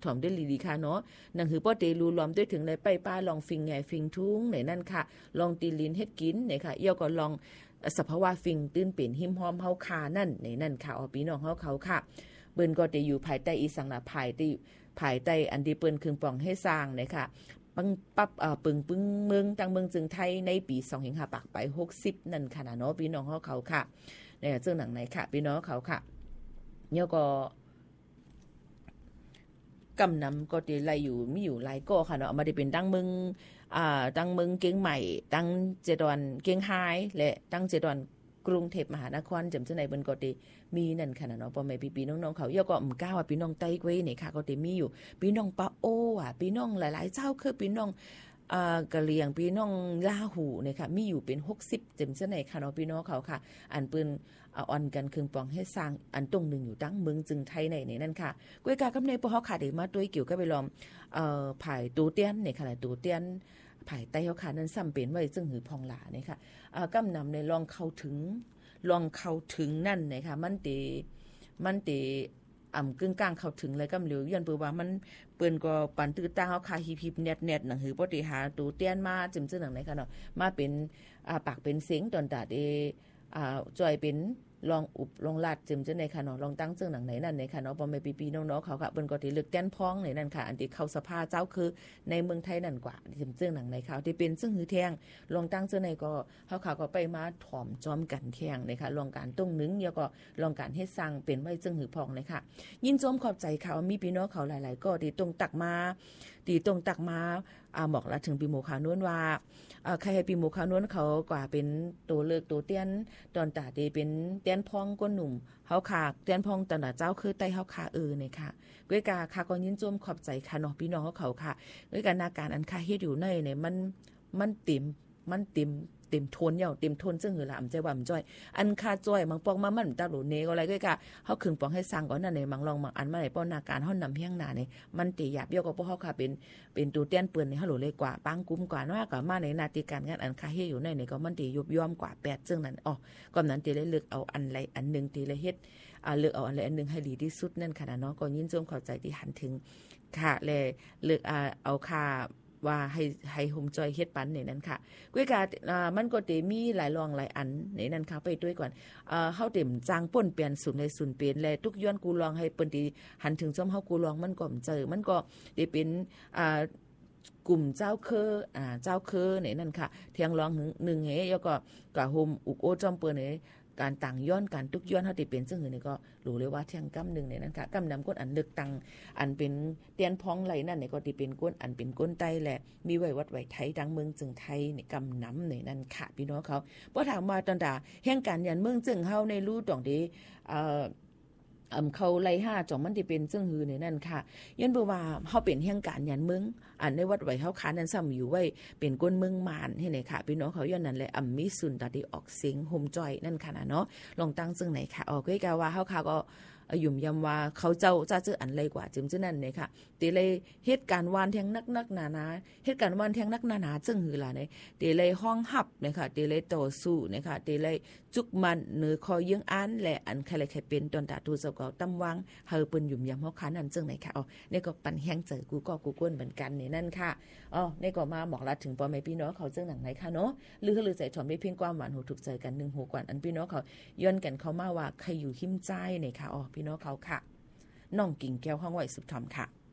ถ่อมได้ลีๆค่ะเนาะหนังหือป้อเตรูล้อมด้วยถึงในไปป้าลองฟิงไงฟิงทุ้งไหนนั่นค่ะลองตีลิ้นเฮ็ดกินไหนค่ะเอี่ยวก็ลองสภาวะฟิงตื้นเป็นหิมหอมเฮาคานั่นไหนนั่นค่ะพี่น้องเฮาเขาค่ะเปิ้นก็จะอยู่ภายใต้อีสังละภายใต้อันที่เปิ้นคืนปองให้สร้างไหนค่ะปังปั๊บปึงเมืองจังเมืองจึงไทยในปี25ปักไป60นั่นค่ะเนาะพี่น้องเฮาเขาค่ะเนี่ยเจ้าหนังไหนค่ะพี่น้องเขาค่ะเนี่ยก็กำนำก็ได้ไล่อยู่มีอยู่หลายก็ค่ะเนาะมาได้เป็นตั้งเมืองเกียงใหม่ตั้งเจดอนเกียงไฮและตั้งเจดอนกรุงเทพมหานครจำเจ้าไหนเปิ้นก็ได้มีนั่นค่ะเนาะพ่อแม่พี่ๆน้องๆเขาย่อก็ก้าวว่าพี่น้องไต้กวยนี่ค่ะก็ได้มีอยู่พี่น้องปะโอพี่น้องหลายๆเจ้าคือพี่น้องกะเหรี่ยงพี่น้องลาหูเนี่ยค่ะมีอยู่เป็น60จำเจ้าไหนค่ะเนาะพี่น้องเขาค่ะอันเปิ้นออนกันเครื่องปองให้สร้างอันตรงหนึ่งอยู่ตั้งเมืองจึงไทยในนั่นค่ะกวยกากับในปอเฮาค่ะได้มาด้วยเกี่ยวกับไปลอมภายตูเตียนเนี่ยค่ะตูเตียนภายใต้เฮาค่ะนั้นซ้ำเป็นไว้ซึ่งหือพองหลาเนี่ยค่ะกำนำในลองเข้าถึงนั่นนะคะมันติกึ่งกลางเข้าถึงเลยกำเหลียวย้อนเปิ้นว่ามันเปิ้นก็ปันตื้อตาเฮาคาฮิบๆแนดๆหนังหือบ่ได้หาตูเตียนมาจึมซื่อหนังไหนค่ะเนาะมาเป็นปากเป็นเสียงตอนตาเดจอยเป็นลองอุบลองลาดจึมจังได๋ค่ะเนาะลองตั้งซึ่งหนังไหนนั่นไหนค่ะเนาะบ่แม่พี่ๆน้องๆเขาค่ะเปิ้นก็สิเลือกแต้นพ้องไหนนั่นค่ะอันที่เข้าสภาเจ้าคือในเมืองไทยนั่นกว่าจึมซึ่งหนังไหนค่ะที่เป็นซึ่งหือแทงลองตั้งซึ่งไหนก็เฮาค่ะก็ไปมาถ่อมจอมกันแข่งนะคะลองการตุ้งนึงแล้วก็ลองการเฮ็ดสร้างเป็นไว้ซึ่งหือพองเลยค่ะยินชมขอบใจค่ะมีพี่น้องเขาหลายๆก็ที่ตรงตักมาบอกละถึงปีโมขานวนว่าใครให้ปีโมขานวนเขากว่าเป็นตัวเลือกตัวเตี้ยนตอนตาเดเป็นเตี้ยนพองก้นหนุ่มเฮาค่ะเตี้ยนพองตอนเจ้าคือไต้เฮาค่ะเนี่ยค่ะก้วยกาค่ะก็ยินชมขอบใจค่ะเนาะพี่น้องเขาค่ะก้วยกานาการอันค่ะเฮ็ดอยู่ในเนี่ยมันเต็มทนเต็มทนซึ่งหือละอำใจว่าจ้อยอันค่าจ้อยมังปองมามันตาโหลเนก็อะไรก็กะเฮาคึงปองให้สร้างก่อนนั่นในมังลองมังอันมาในป้อนาการเฮานำเฮียงหน้านี่มันติหยาบเยาก็บ่เฮาค่ะเป็นตัวเตี้ยนเปิ้นนี่เฮาโหลเลยกว่าปังกุ้มกว่าว่าก็มาในนาทีการงานอันค่าเฮ็ดอยู่ในนี่ก็มันติยุบย่อมกว่า8ซึ่งนั้นก็นั้นติเลยเลือกเอาอันใดอันนึงติเลยเฮ็ดเลือกเอาอันใดอันนึงให้ดีที่สุดนั่นค่ะเนาะก็ยินชมเข้าใจที่หันถึงค่ะแลเลือกเอาค่าว่าให้โฮมจอยเฮ็ดปันในนั้นค่ะก้วยกามันก็จะมีหลายรองหลายอันในนั้นค่ะไปด้วยก่อนเฮาเต็มจางป่นเปลี่ยนศูนย์ในศูนย์เป็นและทุกย้อนกูลองให้เปิ้นที่หันถึงซ้อมเฮากูลองมันก็เจอมันก็ได้เป็นกลุ่มเจ้าเคอในนั้นค่ะเทียงรอง1เฮแล้วก็โฮมอุกโอจอมเปิ้นในการต่างย้อนการทุกย้อนเฮาที่เป็นซึ่งนี่ก็รู้เลยว่าเที่ยงกำนึงในนั้นค่ะกำนำก้นอันเลือกตังอันเป็นเตียนพ้องไหลนั่นนี่ก็ที่เป็นก้นอันเป็นก้นไตแหละมีไว้วัดไว้ไทยดังเมืองจึงไทยนี่กำนำในนั้นค่ะพี่น้องเขาบ่ถามว่าตอนดาแห่งการยันเมืองจึงเฮาในรู้ตองดีเขาไล่5จ่องมันที่เป็นซึ่งหือในนั่นค่ะย้อนบ่ว่าเฮาเป็นแห่งการยันเมืองอันในวัดไว้เฮาค้านั้นซ้ำอยู่ไว้เป็นก้นเมืองมานให้ไหนค่ะพี่น้องเขาย้อนนั่นแหละมีสุนตาที่ออกเสียงโฮมจอยนั่นค่ะนะเนาะลองตั้งซึ่งไหนค่ะก็กะว่าเฮาค่ะก็ยุ่มยำว่าเขาเจ้าเจออันไรกว่าจึงนั่นเนี่ยค่ะตีเลยเหตุการณ์วานแทงนักหนาเหตุการณ์วานแทงนักหนาจึงหือล่ะเนี่ยตีเลยห้องหับเนี่ยค่ะตีเลยต่อสู้เนี่ยค่ะตีเลยจุกมันเนื้อคอยังอันและอันใครใครเป็นตอนตาตูเจ้าก็ตำวังเฮาเปิ้นยุ่มยำเฮาคันนั่นจึงไหนค่ะนี่ก็ปันแห้งเจอกูก้นเหมือนกันนี่นั่นค่ะนี่ก็มาบอกลาถึงพ่อแม่พี่น้องเขาจึงหนังไหนค่ะเนาะลือใจถ่อมได้เพียงความหวานหูถูกใจกัน1หูกว่าอันพี่น้องเขาย้อนกันเข้ามาว่าใครอยู่หิ้มใจเนี่ยค่ะพี่น้องเขาค่ะน้องกิ่งแก้วห้องไหวสุดทอมค่ะ